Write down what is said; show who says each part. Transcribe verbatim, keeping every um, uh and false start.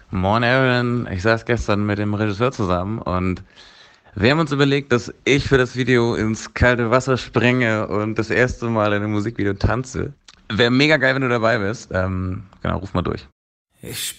Speaker 1: Moin Aaron, ich saß gestern mit dem Regisseur zusammen und wir haben uns überlegt, dass ich für das Video ins kalte Wasser springe und das erste Mal in einem Musikvideo tanze. Wäre mega geil, wenn du dabei bist. Ähm, genau, ruf mal durch.
Speaker 2: Ich